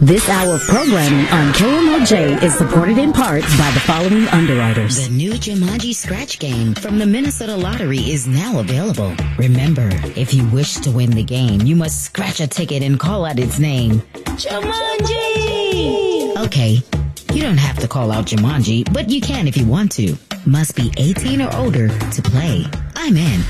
This hour of programming on KMOJ is supported in part by the following underwriters. The new Jumanji Scratch game from the Minnesota Lottery is now available. Remember, if you wish to win the game, you must scratch a ticket and call out its name. Jumanji! Okay, you don't have to call out Jumanji, but you can if you want to. Must be 18 or older to play. I'm in.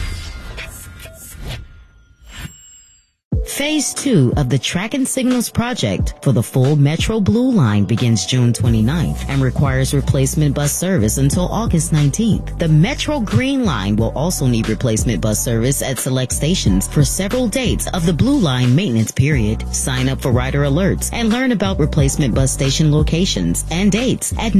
Phase 2 of the Track and Signals project for the full Metro Blue Line begins June 29th and requires replacement bus service until August 19th. The Metro Green Line will also need replacement bus service at select stations for several dates of the Blue Line maintenance period. Sign up for rider alerts and learn about replacement bus station locations and dates at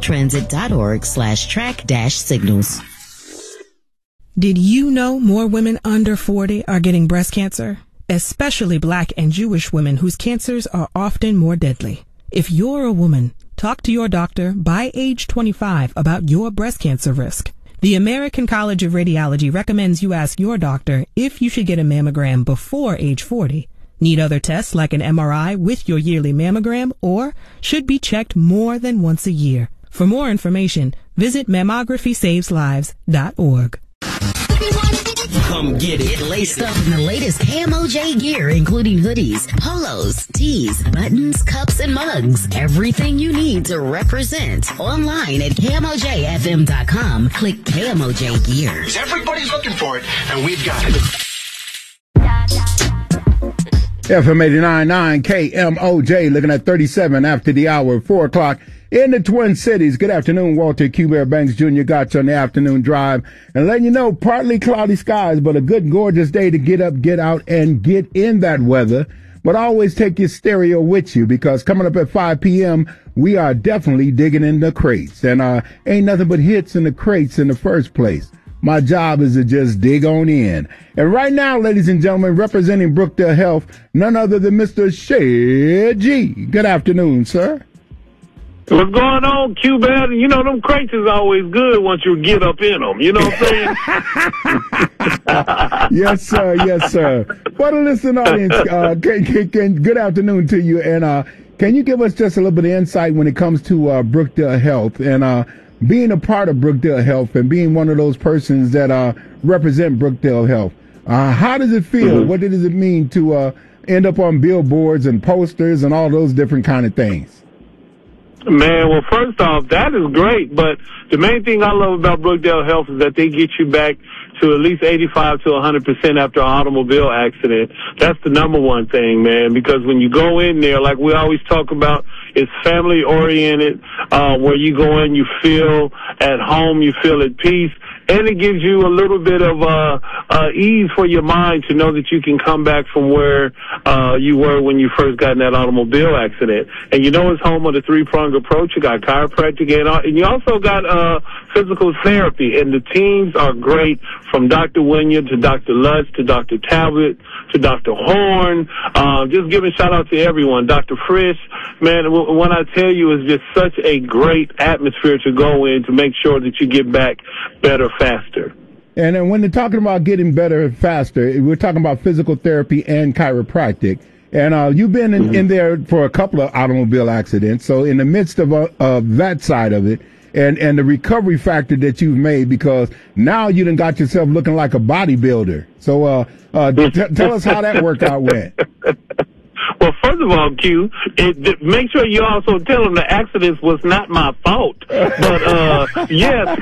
metrotransit.org/track-signals. Did you know more women under 40 are getting breast cancer? Especially Black and Jewish women whose cancers are often more deadly. If you're a woman, talk to your doctor by age 25 about your breast cancer risk. The American College of Radiology recommends you ask your doctor if you should get a mammogram before age 40. Need other tests like an MRI with your yearly mammogram, or should be checked more than once a year. For more information, visit mammography-saves-lives.org. Come get it. Get laced up in the latest KMOJ gear, including hoodies, polos, tees, buttons, cups, and mugs. Everything you need to represent. Online at KMOJFM.com. Click KMOJ Gear. Everybody's looking for it, and we've got it. FM 89.9 KMOJ, looking at 37 after the hour, 4 o'clock. In the Twin Cities. Good afternoon, Walter Q. Bear Banks Jr. got you on the afternoon drive. And letting you know, partly cloudy skies, but a good, gorgeous day to get up, get out, and get in that weather. But always take your stereo with you, because coming up at 5 p.m., we are definitely digging in the crates. And ain't nothing but hits in the crates in the first place. My job is to just dig on in. And right now, ladies and gentlemen, representing Brookdale Health, none other than Mr. Shed G. Good afternoon, sir. What's going on, Q-Bad? You know, them crates is always good once you get up in them. You know what I'm saying? Yes, sir. Yes, sir. For the listening audience, good afternoon to you. And can you give us just a little bit of insight when it comes to Brookdale Health and being a part of Brookdale Health and being one of those persons that represent Brookdale Health? How does it feel? Mm-hmm. What does it mean to end up on billboards and posters and all those different kind of things? Man, well, first off, that is great, but the main thing I love about Brookdale Health is that they get you back to at least 85 to 100% after an automobile accident. That's the number one thing, man, because when you go in there, like we always talk about, it's family-oriented, where you go in, you feel at home, you feel at peace, and it gives you a little bit of ease for your mind to know that you can come back from where you were when you first got in that automobile accident. And you know it's home of the three-pronged approach. You got chiropractic and you also got physical therapy. And the teams are great, from Dr. Wynyard to Dr. Lutz to Dr. Talbot to Dr. Horn. Just giving shout out to everyone. Dr. Frisch, man, when I tell you, it's just such a great atmosphere to go in to make sure that you get back better faster. And then when they're talking about getting better faster, we're talking about physical therapy and chiropractic. And you've been in there for a couple of automobile accidents. So in the midst of that side of it, and the recovery factor that you've made, because now you done got yourself looking like a bodybuilder. So tell us how that workout went. Well, first of all, Q, make sure you also tell them the accident was not my fault. But yes,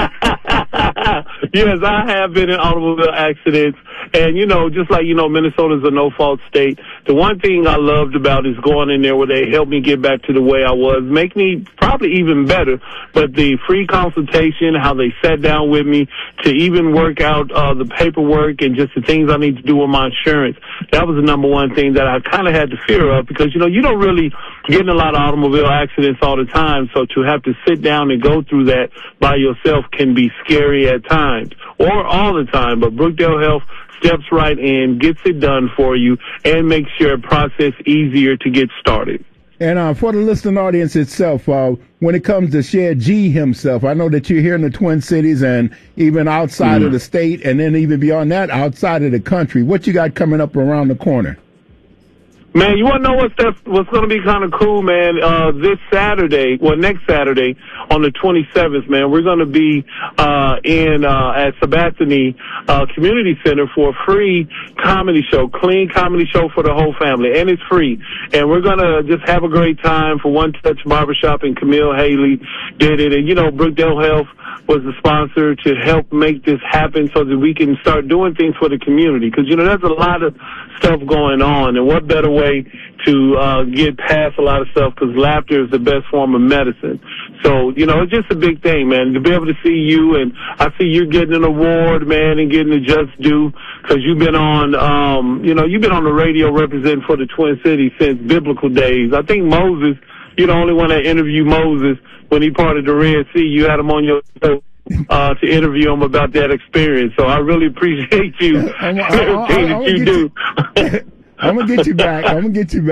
yes, I have been in automobile accidents. And, you know, just like, you know, Minnesota's a no-fault state. The one thing I loved about is going in there where they helped me get back to the way I was, make me probably even better. But the free consultation, how they sat down with me to even work out the paperwork and just the things I need to do with my insurance, that was the number one thing that I kind of had the fear of, because, you know, you don't really get in a lot of automobile accidents all the time. So to have to sit down and go through that by yourself can be scary at times, or all the time. But Brookdale Health steps right in, gets it done for you, and makes your process easier to get started. And for the listening audience itself, when it comes to Shed G himself, I know that you're here in the Twin Cities and even outside of the state, and then even beyond that, outside of the country. What you got coming up around the corner? Man, you want to know what's going to be kind of cool, man? Next Saturday on the 27th, man, we're going to be at Sabathani Community Center for a free comedy show, clean comedy show for the whole family, and it's free. And we're going to just have a great time for One Touch Barbershop, and Camille Haley did it. And, Brookdale Health was the sponsor to help make this happen so that we can start doing things for the community. Because, there's a lot of stuff going on, and what better way to get past a lot of stuff, because laughter is the best form of medicine. So, it's just a big thing, man, to be able to see you, and I see you're getting an award, man, and getting the just due, because you've been on, you've been on the radio representing for the Twin Cities since biblical days. I think Moses, you're the only one that interviewed Moses when he parted the Red Sea. You had him on your show to interview him about that experience. So I really appreciate you, everything that you do. I'm going to get you back. I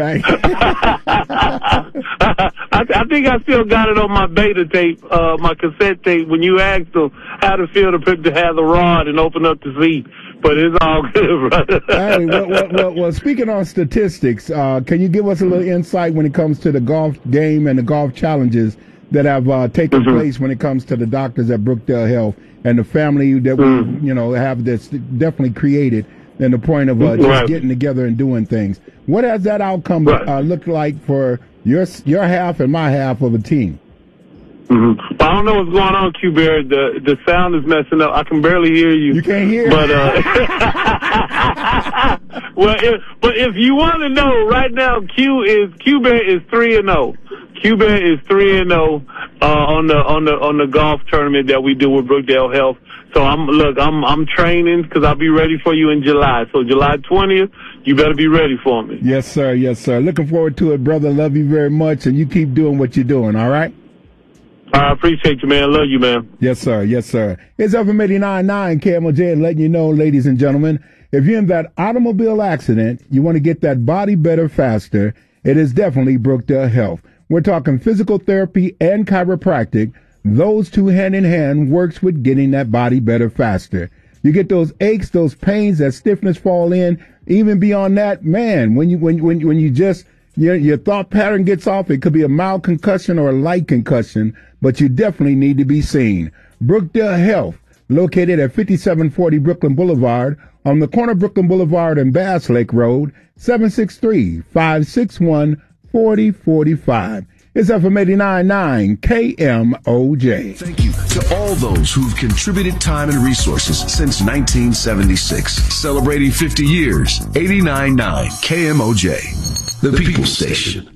think I still got it on my beta tape, my cassette tape, when you asked them how to feel to have the rod and open up the seat. But it's all good, brother. Hey, well, speaking on statistics, can you give us a little insight when it comes to the golf game and the golf challenges that have taken place when it comes to the doctors at Brookdale Health and the family that we, have that's definitely created, and the point of just getting together and doing things? What has that outcome looked like for your half and my half of a team? Well, I don't know what's going on, Q Bear. The sound is messing up. I can barely hear you. You can't hear? But but if you want to know right now, Q Bear is 3-0. Q Bear is 3-0 on the golf tournament that we do with Brookdale Health. So I'm training, because I'll be ready for you in July. So July 20th, you better be ready for me. Yes, sir. Yes, sir. Looking forward to it, brother. Love you very much, and you keep doing what you're doing. All right. I appreciate you, man. Love you, man. Yes, sir. Yes, sir. It's FM 89.9 KMOJ, and letting you know, ladies and gentlemen, if you're in that automobile accident, you want to get that body better faster, it is definitely Brookdale Health. We're talking physical therapy and chiropractic. Those two hand in hand works with getting that body better faster. You get those aches, those pains, that stiffness fall in. Even beyond that, man, when you just your thought pattern gets off, it could be a mild concussion or a light concussion, but you definitely need to be seen. Brookdale Health, located at 5740 Brooklyn Boulevard, on the corner of Brooklyn Boulevard and Bass Lake Road, 763-561-4045. It's FM 89.9 KMOJ. Thank you to all those who've contributed time and resources since 1976. Celebrating 50 years, 89.9 KMOJ, the People's Station.